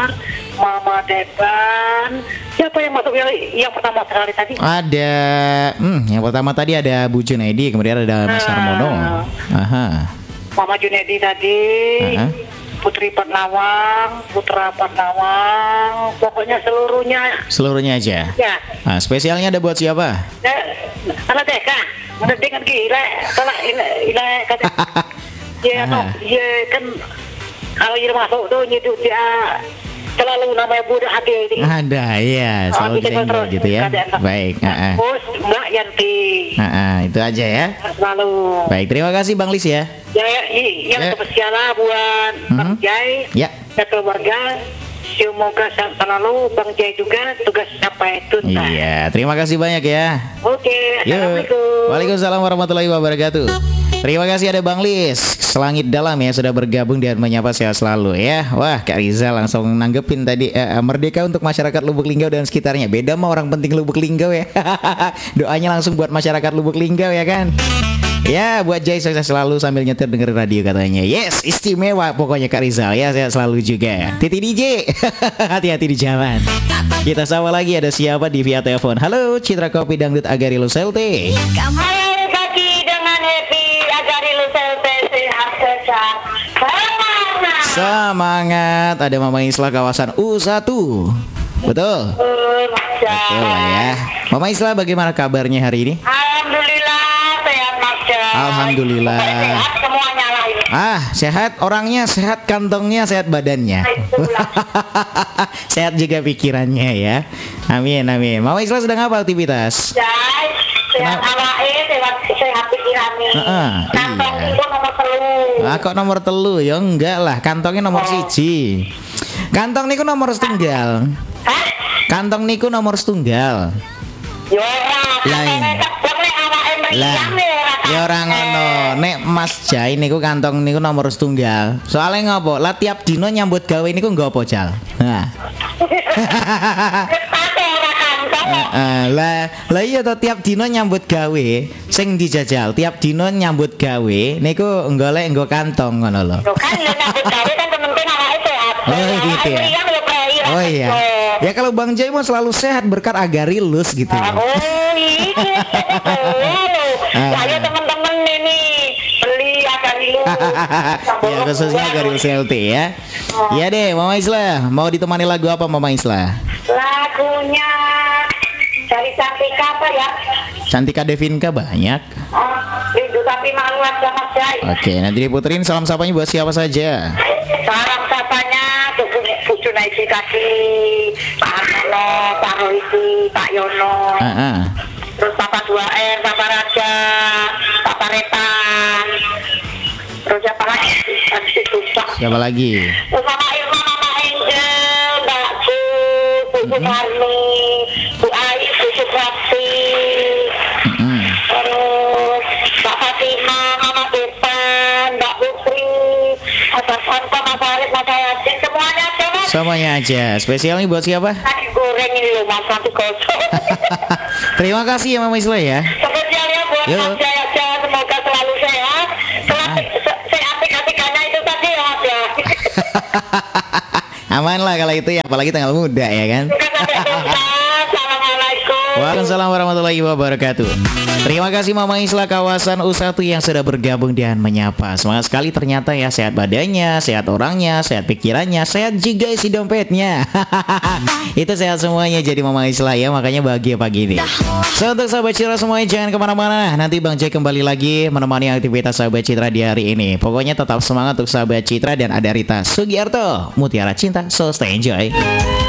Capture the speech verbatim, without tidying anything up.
Mama Deban. Siapa yang masuk yang, yang pertama sekali tadi? Ada, hmm, yang pertama tadi ada Bu Junaidi, kemudian ada Mas Harmono. Aha. Mama Junaidi tadi. Aha. Putri Pernawang, Putra Pernawang, pokoknya seluruhnya. Seluruhnya aja. Ya. Nah, spesialnya ada buat siapa? Ya, anak T K. Anak dengan gila, salah ini, ini kata. Ya, no, ya kan kalau dia masuk tuh nyeduk dia selalu namanya budak hati ini. Ada, ya, selalu disenggol gitu ya. Baik. Terus Mbak Yanti. Nah, itu aja ya. Selalu. Baik, terima kasih Bang Lis ya. Ya, yang ya. spesial buat mm-hmm. Bang Jai, ya. dan keluarga. Semoga selalu Bang Jai juga tugas sampai tuntas. Iya, terima kasih banyak ya. Oke, assalamualaikum. Waalaikumsalam warahmatullahi wabarakatuh. Terima kasih ada Bang Lis Selangit Dalam ya sudah bergabung dan menyapa saya selalu ya. Wah, Kak Rizal langsung nanggepin tadi eh, merdeka untuk masyarakat Lubuk Linggau dan sekitarnya. Beda mah orang penting Lubuk Linggau ya. Doanya langsung buat masyarakat Lubuk Linggau ya kan. Ya, buat Jai sukses selalu sambil nyetir dengerin radio katanya. Yes, istimewa pokoknya Kak Rizal ya, saya selalu juga. Titi D J, hati-hati di jalan. Kita sama lagi ada siapa di via telepon. Halo, Citra Kopi Dangdut Agarilu Selte. Hai pagi dengan Happy Agarilu Selte, sehat sehat. Semangat. Semangat. Ada Mama Islah kawasan U satu. Betul. Uh, Betul ya. Mama Islah bagaimana kabarnya hari ini? Alhamdulillah sehat Mas. Alhamdulillah. Sehat semuanya lah ini. Ah, sehat orangnya, sehat kantongnya, sehat badannya. Sehat juga pikirannya ya. Amin, amin. Mama Islah sedang apa aktivitas? Jai, sehat awake, sehat sehat pikirannya. Heeh, Kantong iya. itu nomor telu. Ah, kok nomor telu? Ya enggak lah, kantongnya nomor Oh. siji. Kantong niku nomor setunggal. Hah? Kantong niku nomor setunggal. Yo ora, Lain. sampe awake mriyang Ya orang ngono, nek Mas Jai niku kantong niku nomor setunggal. Soalnya ngopo? Lah tiap dino nyambut gawe niku nggo apa Jal? Nah. Heeh, lah lah iya to tiap dino nyambut gawe sing dijajal. Tiap dino nyambut gawe niku golek nggo kantong ngono lho. Yo kan yo nyambut gawe kan penting awake sehat. Oh gitu ya. Oh iya. Ya kalau Bang Jai mau selalu sehat berkat Agarilus gitu. Oh iya. Saya teman-teman ini beli Agarilus. Ya khususnya Agarilus L T ya. Iya deh, Mama Islah. Mau ditemani lagu apa Mama Islah? Lagunya dari Cantika apa ya? Cantika Devinka banyak. Oh, rindu tapi malu aja Mas Jai. Oke, nanti diputerin salam sapanya buat siapa saja. Salam sapanya untuk Bu Junaidi kasih Pak Harmono, Pak Rohisi, Pak Yono. Ah, ah. Terus Papa dua R, Papa Raja, Papa Retan. Terus siapa lagi? Habis itu susah. Siapa lagi? Terus Mama Irma, Mama Angel, Mbak Su, Bu Sumarni, Bu Ais, Bu Suprapti. Mm-hmm. Terus Mbak Fatima, Mama Depan, Mbak Putri, Mas Santo, Mas Arif, Mas Yasin, semuanya aja Mas. Semuanya aja. Spesialnya buat siapa? Nasi goreng ini loh Mas, nanti gosok. Terima kasih ya Mama Islah ya. Spesialnya buat Yo. Mas Jaya aja, semoga selalu sehat. Selalu sehat-sehat-sehatnya itu tadi ya Mas ya. Aman lah kalau itu ya, apalagi tanggal muda ya kan. Semoga sampai tuntas. Assalamualaikum. Waalaikumsalam warahmatullahi wabarakatuh. Terima kasih Mama Islah kawasan U satu yang sudah bergabung dan menyapa. Semangat sekali ternyata ya, sehat badannya, sehat orangnya, sehat pikirannya, sehat juga isi dompetnya. Itu sehat semuanya jadi Mama Islah ya, makanya bahagia pagi ini. So untuk sahabat Citra semuanya jangan kemana-mana. Nanti Bang Jai kembali lagi menemani aktivitas sahabat Citra di hari ini. Pokoknya tetap semangat untuk sahabat Citra dan ada Rita Sugiarto, Mutiara Cinta. So stay enjoy.